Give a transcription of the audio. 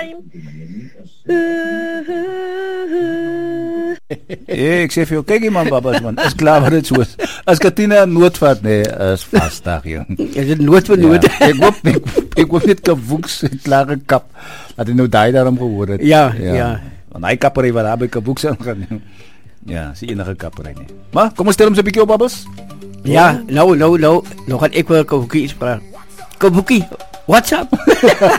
time. Ek sê vir jou, kyk hier man, babas man, is klaar wat dit so is. As Katina noodvat, nee, is vasdag, jong. Is dit nood vir nood? Ja, ek hoop net Kawoeks klare kap, dat hy nou daai daarom gehoor het. Ja. Want hy kappery wat daar by Kawoeks aangaan. Ja, is enige kappery nie. Maar, kom ons stel hom so 'n bietjie op, babas. Ja, nou gaan ek wel Kawookie spraak. Kawookie, what's up?